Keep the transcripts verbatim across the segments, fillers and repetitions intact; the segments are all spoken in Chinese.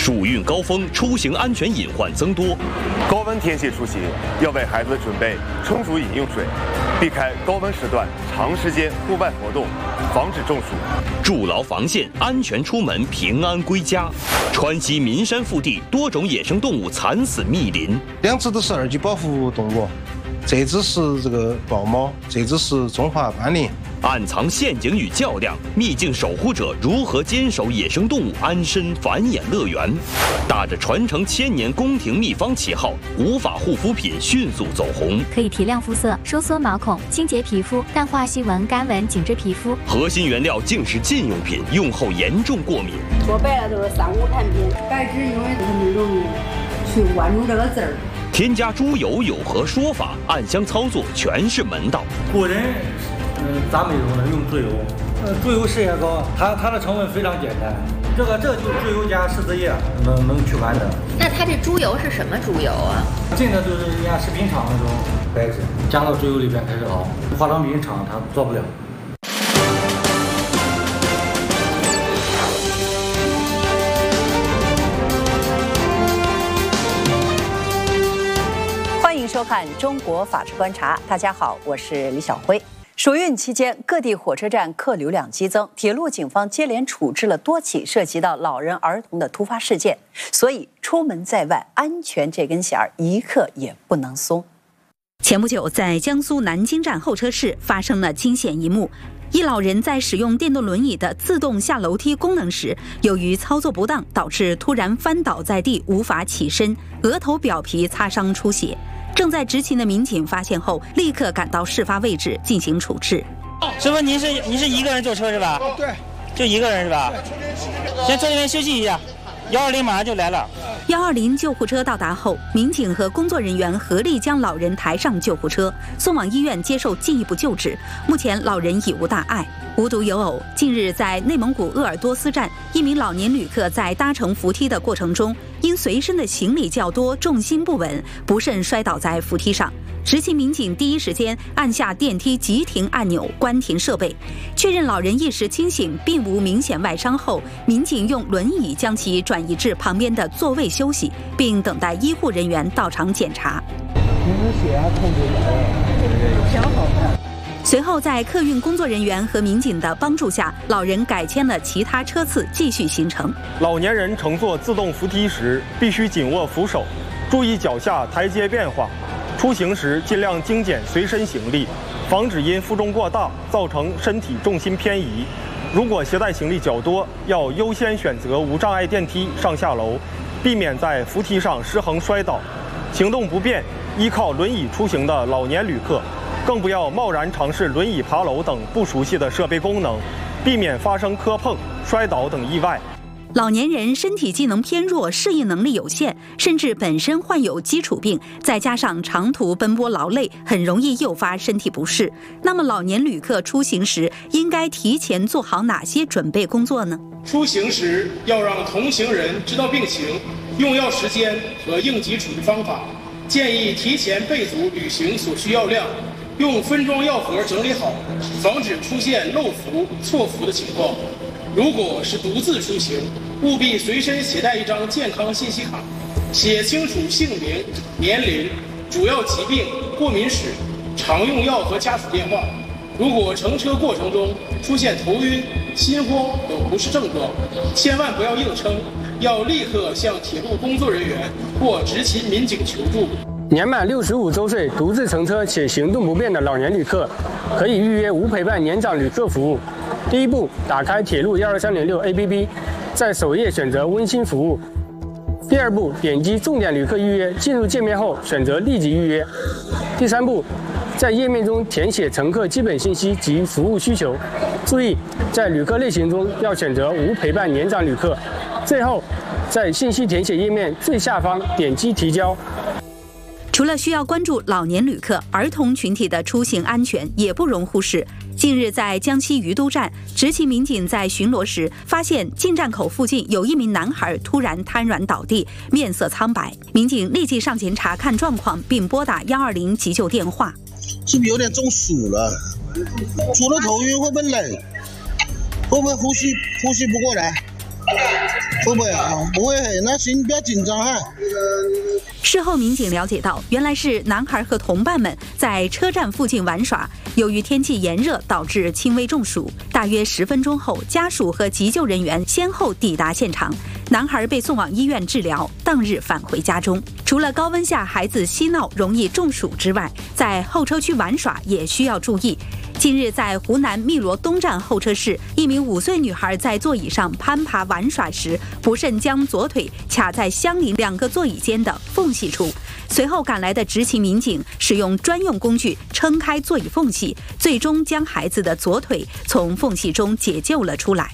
暑运高峰，出行安全隐患增多。 高温天气出行要为孩子准备充足饮用水，避开高温时段长时间户外活动，防止中暑。 筑牢防线，安全出门，平安归家。川西岷山腹地，多种野生动物惨死密林。 两只都是二级保护动物，这只是这个豹猫，这只是中华斑羚。 暗藏陷阱与较量，秘境守护者如何坚守野生动物安身繁衍乐园？打着传承千年宫廷秘方旗号，无法护肤品迅速走红。 可以提亮肤色、收缩毛孔、清洁皮肤、淡化细纹、干纹、紧致皮肤。 核心原料竟是禁用品，用后严重过敏。 说白了就是三无产品，白纸因为很容易去关注这个字儿。 添加猪油有何说法？暗箱操作全是门道。 古人。嗯，咋美容呢？用猪油，呃，猪油事业高，它它的成分非常简单，这个这个就是猪油加柿子叶能能去完的。 那它这猪油是什么猪油啊？ 进的就是人家食品厂那种白纸，加到猪油里边开始熬，化妆品厂它做不了。 欢迎收看《中国法治观察》，大家好，我是李晓辉。暑运期间，各地火车站客流量激增，铁路警方接连处置了多起涉及到老人儿童的突发事件，所以出门在外，安全这根弦儿一刻也不能松。 前不久，在江苏南京站候车室发生了惊险一幕。一老人在使用电动轮椅的自动下楼梯功能时，由于操作不当，导致突然翻倒在地，无法起身，额头表皮擦伤出血。正在执勤的民警发现后，立刻赶到事发位置进行处置。 师傅，您是您是一个人坐车是吧？ 哦，对， 就一个人是吧？先坐这边休息一下，幺二零马上就来了。 幺二零救护车到达后，民警和工作人员合力将老人抬上救护车，送往医院接受进一步救治。目前老人已无大碍。无独有偶，近日在内蒙古鄂尔多斯站，一名老年旅客在搭乘扶梯的过程中，因随身的行李较多，重心不稳，不慎摔倒在扶梯上。执勤民警第一时间按下电梯急停按钮，关停设备，确认老人意识清醒，并无明显外伤后，民警用轮椅将其转移至旁边的座位休息，并等待医护人员到场检查。 平时血压控制的挺好的。 随后，在客运工作人员和民警的帮助下，老人改签了其他车次，继续行程。 老年人乘坐自动扶梯时，必须紧握扶手，注意脚下台阶变化。出行时尽量精简随身行李，防止因负重过大造成身体重心偏移。如果携带行李较多，要优先选择无障碍电梯上下楼，避免在扶梯上失衡摔倒。行动不便、依靠轮椅出行的老年旅客，更不要贸然尝试轮椅爬楼等不熟悉的设备功能，避免发生磕碰、摔倒等意外。 老年人身体机能偏弱，适应能力有限，甚至本身患有基础病，再加上长途奔波劳累，很容易诱发身体不适。那么老年旅客出行时应该提前做好哪些准备工作呢？ 出行时要让同行人知道病情、用药时间和应急处置方法，建议提前备足旅行所需药量，用分装药盒整理好，防止出现漏服、错服的情况。如果是独自出行，务必随身携带一张健康信息卡，写清楚姓名、年龄、主要疾病、过敏史、常用药和家属电话。如果乘车过程中出现头晕、心慌等不适症状，千万不要硬撑，要立刻向铁路工作人员或执勤民警求助。 年满六十五周岁、独自乘车且行动不便的老年旅客，可以预约无陪伴年长旅客服务。第一步，打开铁路一二三零六 A P P， 在首页选择温馨服务。第二步，点击重点旅客预约，进入界面后选择立即预约。第三步，在页面中填写乘客基本信息及服务需求。注意，在旅客类型中要选择无陪伴年长旅客。最后，在信息填写页面最下方点击提交。 除了需要关注老年旅客，儿童群体的出行安全也不容忽视。近日，在江西于都站，执勤民警在巡逻时发现进站口附近有一名男孩突然瘫软倒地，面色苍白。民警立即上前查看状况，并拨打幺二零急救电话。 是不是有点中暑了？除了头晕，会不会冷？会不会呼吸呼吸不过来？ 不会啊，不会，那行，不要紧张哈。 事后，民警了解到，原来是男孩和同伴们在车站附近玩耍，由于天气炎热，导致轻微中暑。大约十分钟后，家属和急救人员先后抵达现场，男孩被送往医院治疗，当日返回家中。除了高温下孩子嬉闹容易中暑之外，在候车区玩耍也需要注意。近日，在湖南汨罗东站候车室，一名五岁女孩在座椅上攀爬玩耍时，不慎将左腿卡在相邻两个座椅间的缝隙处。随后赶来的执勤民警使用专用工具撑开座椅缝隙，最终将孩子的左腿从缝隙中解救了出来。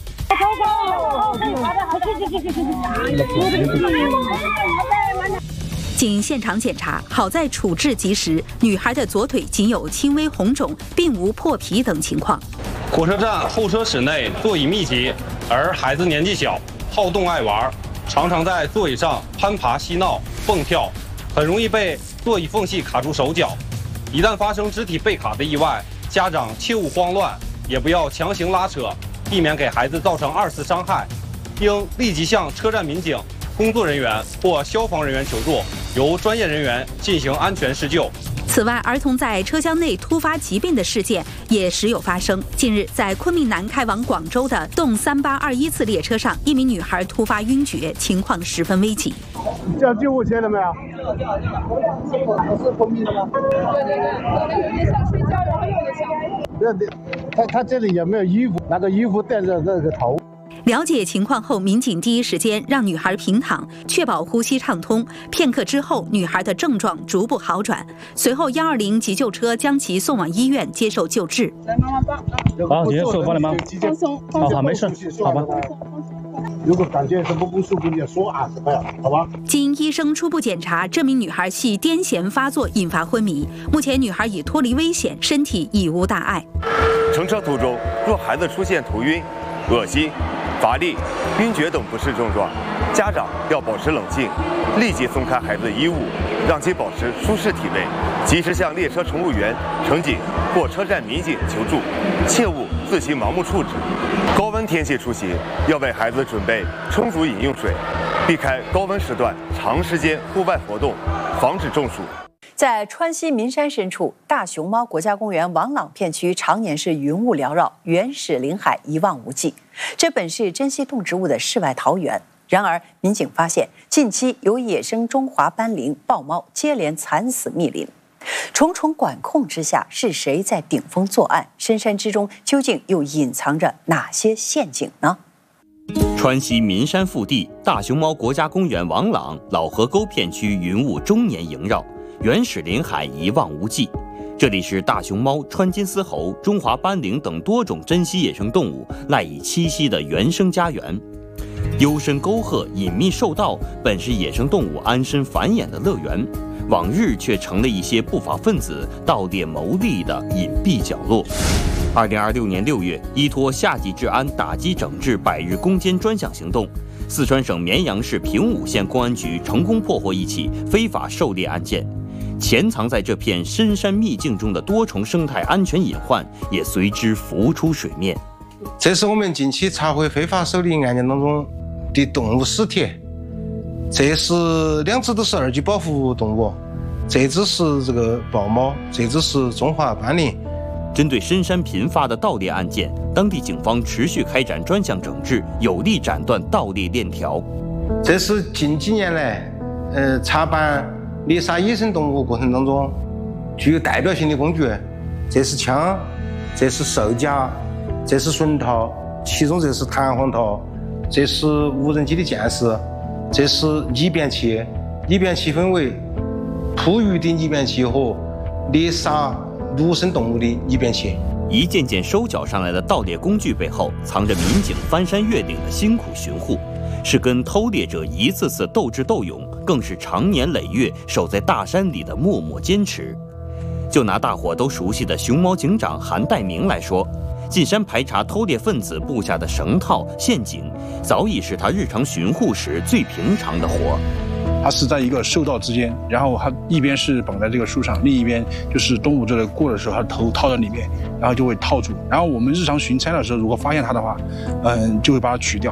经现场检查，好在处置及时，女孩的左腿仅有轻微红肿，并无破皮等情况。 火车站候车室内座椅密集，而孩子年纪小，好动爱玩，常常在座椅上攀爬嬉闹、蹦跳，很容易被座椅缝隙卡住手脚。一旦发生肢体被卡的意外，家长切勿慌乱，也不要强行拉扯，避免给孩子造成二次伤害，应立即向车站民警、工作人员或消防人员求助，由专业人员进行安全施救。 此外，儿童在车厢内突发疾病的事件也时有发生。近日，在昆明南开往广州的动三八二一次列车上，一名女孩突发晕厥，情况十分危急。 你叫救护车了没有？是昏迷的吗？也想睡觉，然后又想。不要，他他这里有没有衣服？拿个衣服戴着那个头。 了解情况后，民警第一时间让女孩平躺，确保呼吸畅通。片刻之后，女孩的症状逐步好转。随后，幺二零急救车将其送往医院接受救治。 来，妈妈抱。 好，你先手放了吗？ 放松， 好好，没事，好吧。 如果感觉什么不舒服，你就说啊，什么呀？好吧。 经医生初步检查，这名女孩系癫痫发作引发昏迷。目前，女孩已脱离危险，身体已无大碍。 乘车途中，若孩子出现头晕、恶心、乏力、晕厥等不适症状，家长要保持冷静，立即松开孩子的衣物，让其保持舒适体位，及时向列车乘务员、乘警或车站民警求助，切勿自行盲目处置。高温天气出行，要为孩子准备充足饮用水，避开高温时段长时间户外活动，防止中暑。 在川西岷山深处，大熊猫国家公园王朗片区常年是云雾缭绕，原始林海一望无际。这本是珍稀动植物的世外桃源。然而，民警发现近期有野生中华斑羚、豹猫接连惨死密林。重重管控之下，是谁在顶风作案？深山之中究竟又隐藏着哪些陷阱呢？ 川西岷山腹地大熊猫国家公园王朗老河沟片区云雾终年萦绕，原始林海一望无际。这里是大熊猫、川金丝猴、中华斑羚等多种珍稀野生动物赖以栖息的原生家园。幽深沟壑、隐秘兽道本是野生动物安身繁衍的乐园，往日却成了一些不法分子盗猎牟利的隐蔽角落。二零二六年六月，依托夏季治安打击整治百日攻坚专项行动，四川省绵阳市平武县公安局成功破获一起非法狩猎案件。潜藏在这片深山秘境中的多重生态安全隐患也随之浮出水面。 这是我们近期查获非法狩猎案件当中的动物尸体，这是两只都是二级保护动物，这只是这个豹猫，这只是中华斑羚。 针对深山频发的盗猎案件，当地警方持续开展专项整治，有力斩断盗猎链条。 这是近几年来，呃，查办猎杀野生动物过程当中具有代表性的工具，这是枪，这是兽夹，这是绳套，其中这是弹簧套，这是无人机的监视，这是拟变器。拟变器分为捕鱼的拟变器和猎杀陆生动物的拟变器。 一件件收缴上来的盗猎工具背后，藏着民警翻山越岭的辛苦巡护，是跟偷猎者一次次斗智斗勇，更是长年累月守在大山里的默默坚持。就拿大伙都熟悉的熊猫警长韩代明来说，进山排查偷猎分子布下的绳套陷阱，早已是他日常巡护时最平常的活。 它是在一个兽道之间，然后它一边是绑在这个树上，另一边就是动物这里过的时候，它头套在里面，然后就会套住。然后我们日常巡猜的时候，如果发现它的话，嗯，就会把它取掉。